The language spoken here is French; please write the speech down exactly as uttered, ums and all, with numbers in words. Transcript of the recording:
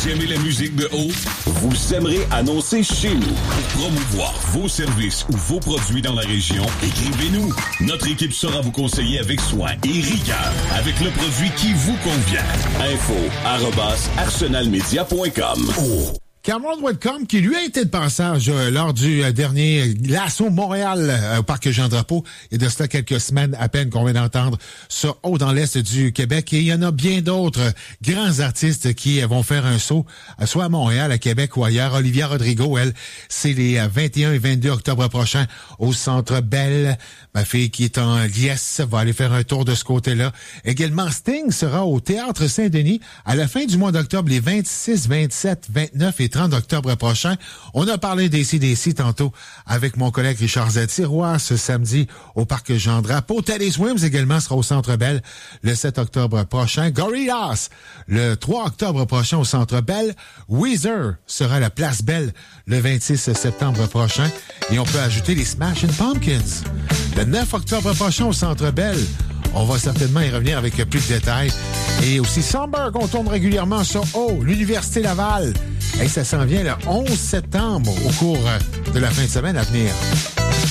Vous aimez la musique de haut? Vous aimerez annoncer chez nous. Pour promouvoir vos services ou vos produits dans la région, écrivez-nous. Notre équipe saura vous conseiller avec soin et rigueur avec le produit qui vous convient. Info arobase arsenalmedia point com. Oh. Cameron Whitcomb, qui lui a été de passage euh, lors du euh, dernier L'Assaut Montréal euh, au Parc Jean-Drapeau. Il y a de cela quelques semaines à peine qu'on vient d'entendre sur Haut dans l'Est du Québec. Et il y en a bien d'autres euh, grands artistes qui euh, vont faire un saut, euh, soit à Montréal, à Québec ou ailleurs. Olivia Rodrigo, elle, c'est les euh, vingt et un et vingt-deux octobre prochains au Centre Bell. Ma fille qui est en liesse va aller faire un tour de ce côté-là. Également, Sting sera au Théâtre Saint-Denis à la fin du mois d'octobre, les vingt-six, vingt-sept, vingt-neuf et trente octobre prochain. On a parlé des C D C tantôt avec mon collègue Richard Zatirois ce samedi au Parc Jean-Drapeau. Teddy Swims également sera au Centre Bell le sept octobre prochain. Gorillaz le trois octobre prochain au Centre Bell. Weezer sera à la Place Belle le vingt-six septembre prochain. Et on peut ajouter les Smashing Pumpkins le neuf octobre prochain au Centre Bell. On va certainement y revenir avec plus de détails. Et aussi Somberg, on tourne régulièrement sur O, l'Université Laval. Et ça s'en vient le onze septembre au cours de la fin de semaine à venir.